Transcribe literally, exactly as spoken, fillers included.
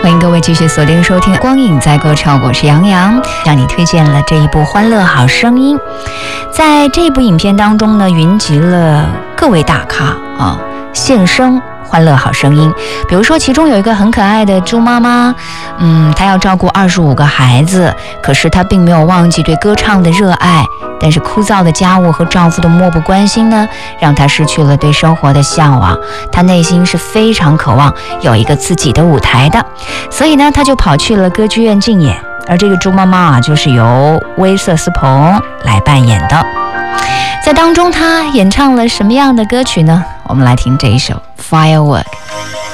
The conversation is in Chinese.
欢迎各位继续锁定收听《光影在歌唱》，我是杨洋，向你推荐了这一部《欢乐好声音》。在这部影片当中呢，云集了各位大咖啊，现身欢乐好声音。比如说其中有一个很可爱的猪妈妈，嗯，她要照顾二十五个孩子，可是她并没有忘记对歌唱的热爱，但是枯燥的家务和丈夫的漠不关心呢，让她失去了对生活的向往。她内心是非常渴望有一个自己的舞台的，所以呢，她就跑去了歌剧院竞演。而这个猪妈妈啊，就是由威瑟斯彭来扮演的。在当中，她演唱了什么样的歌曲呢？我们来听这一首《Firework》。